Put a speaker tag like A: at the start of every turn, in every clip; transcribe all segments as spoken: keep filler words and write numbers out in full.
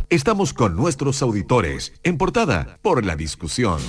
A: Estamos con nuestros auditores en Portada por la Discusión.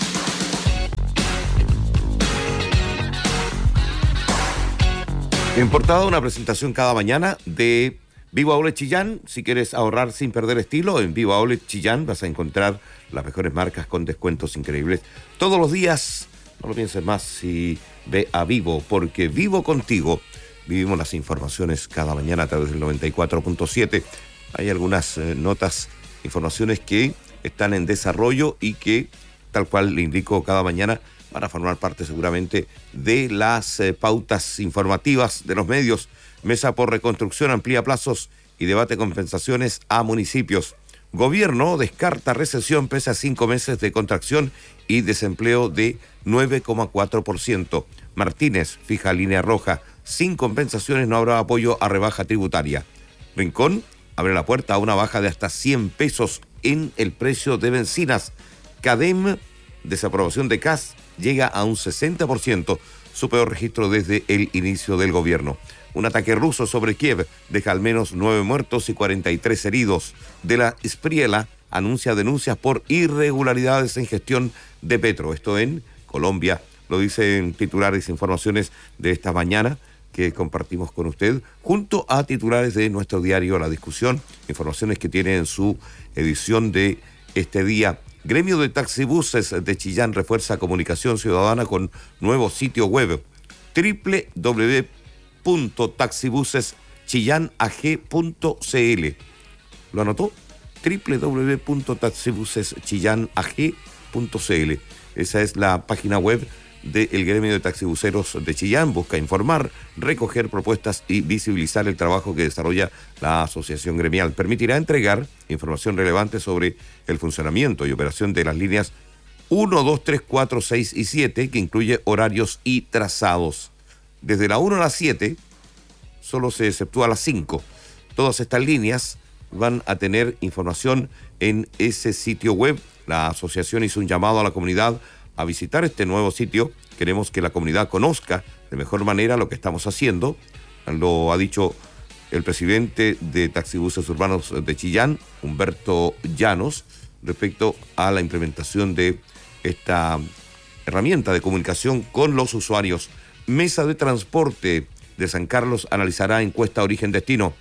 B: En Portada, una presentación cada mañana de Vivo Outlet Chillán. Si quieres ahorrar sin perder estilo, en Vivo Outlet Chillán vas a encontrar las mejores marcas con descuentos increíbles todos los días. No lo pienses más si ve a Vivo, porque Vivo contigo. Vivimos las informaciones cada mañana a través del noventa y cuatro punto siete. Hay algunas eh, notas, informaciones que están en desarrollo y que, tal cual le indico cada mañana, van a formar parte seguramente de las eh, pautas informativas de los medios. Mesa por Reconstrucción amplía plazos y debate compensaciones a municipios. Gobierno descarta recesión pese a cinco meses de contracción y desempleo de nueve coma cuatro por ciento. Martínez fija línea roja. Sin compensaciones no habrá apoyo a rebaja tributaria. Rincón abre la puerta a una baja de hasta cien pesos en el precio de bencinas. Cadem, desaprobación de C A S, llega a un sesenta por ciento, su peor registro desde el inicio del gobierno. Un ataque ruso sobre Kiev deja al menos nueve muertos y cuarenta y tres heridos. De la Espriela anuncia denuncias por irregularidades en gestión de Petro. Esto en Colombia, lo dicen titulares e informaciones de esta mañana que compartimos con usted, junto a titulares de nuestro diario La Discusión, informaciones que tiene en su edición de este día. Gremio de taxibuses de Chillán refuerza comunicación ciudadana con nuevo sitio web, doble u doble u doble u punto taxibuses chillán a g punto c l. ¿Lo anotó? doble u doble u doble u punto taxibuses chillán a g punto c l. Esa es la página web del Gremio de Taxibuseros de Chillán. Busca informar, recoger propuestas y visibilizar el trabajo que desarrolla la asociación gremial. Permitirá entregar información relevante sobre el funcionamiento y operación de las líneas uno, dos, tres, cuatro, seis y siete, que incluye horarios y trazados. Desde la uno a la siete, solo se exceptúa las cinco. Todas estas líneas van a tener información en ese sitio web. La asociación hizo un llamado a la comunidad a visitar este nuevo sitio. Queremos que la comunidad conozca de mejor manera lo que estamos haciendo. Lo ha dicho el presidente de Taxibuses Urbanos de Chillán, Humberto Llanos, respecto a la implementación de esta herramienta de comunicación con los usuarios. Mesa de Transporte de San Carlos analizará encuesta origen-destino.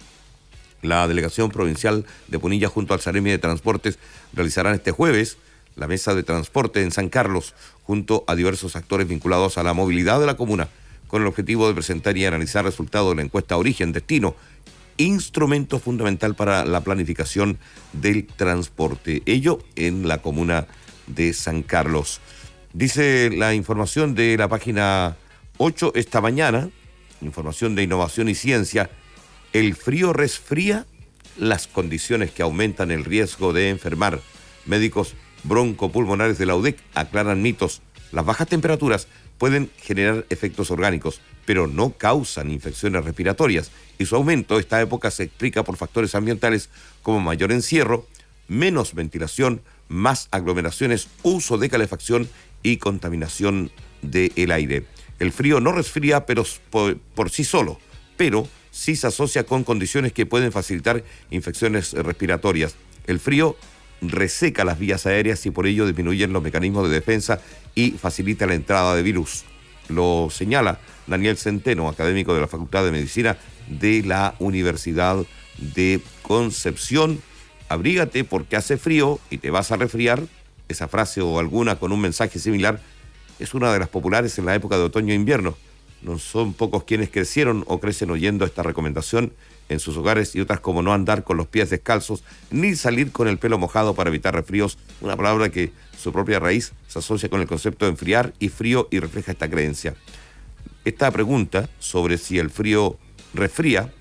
B: La Delegación Provincial de Punilla junto al Seremi de Transportes realizarán este jueves la mesa de transporte en San Carlos, junto a diversos actores vinculados a la movilidad de la comuna, con el objetivo de presentar y analizar resultados de la encuesta Origen-Destino, instrumento fundamental para la planificación del transporte. Ello en la comuna de San Carlos. Dice la información de la página ocho esta mañana, información de innovación y ciencia, el frío resfría las condiciones que aumentan el riesgo de enfermar. Médicos broncopulmonares de la U D E C aclaran mitos. Las bajas temperaturas pueden generar efectos orgánicos, pero no causan infecciones respiratorias, y su aumento esta época se explica por factores ambientales como mayor encierro, menos ventilación, más aglomeraciones, uso de calefacción y contaminación del aire. El frío no resfría pero por, por sí solo, pero sí se asocia con condiciones que pueden facilitar infecciones respiratorias. El frío reseca las vías aéreas y por ello disminuyen los mecanismos de defensa y facilita la entrada de virus. Lo señala Daniel Centeno, académico de la Facultad de Medicina de la Universidad de Concepción. Abrígate porque hace frío y te vas a resfriar. Esa frase o alguna con un mensaje similar es una de las populares en la época de otoño e invierno. No son pocos quienes crecieron o crecen oyendo esta recomendación en sus hogares, y otras como no andar con los pies descalzos ni salir con el pelo mojado para evitar resfríos, una palabra que su propia raíz se asocia con el concepto de enfriar y frío y refleja esta creencia. Esta pregunta sobre si el frío resfría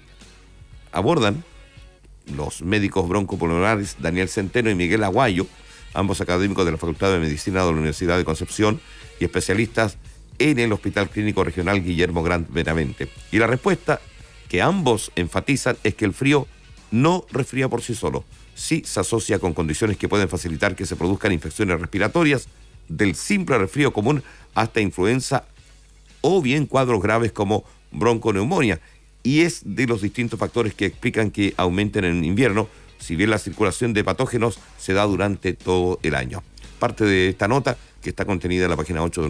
B: abordan los médicos broncopulmonares Daniel Centeno y Miguel Aguayo, ambos académicos de la Facultad de Medicina de la Universidad de Concepción y especialistas en el Hospital Clínico Regional Guillermo Grant Benavente. Y la respuesta que ambos enfatizan es que el frío no resfría por sí solo, sí se asocia con condiciones que pueden facilitar que se produzcan infecciones respiratorias, del simple resfrío común hasta influenza o bien cuadros graves como bronconeumonía, y es de los distintos factores que explican que aumenten en invierno, si bien la circulación de patógenos se da durante todo el año. Parte de esta nota que está contenida en la página ocho de